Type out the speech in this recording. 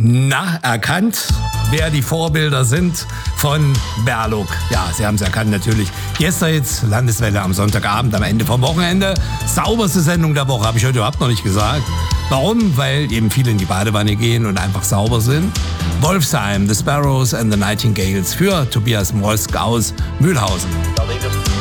Na, erkannt, wer die Vorbilder sind von Berluk. Ja, Sie haben es erkannt natürlich. Gestern jetzt Landeswelle am Sonntagabend, am Ende vom Wochenende. Sauberste Sendung der Woche, habe ich heute überhaupt noch nicht gesagt. Warum? Weil eben viele in die Badewanne gehen und einfach sauber sind. Wolfsheim, The Sparrows and the Nightingales für Tobias Mosk aus Mühlhausen.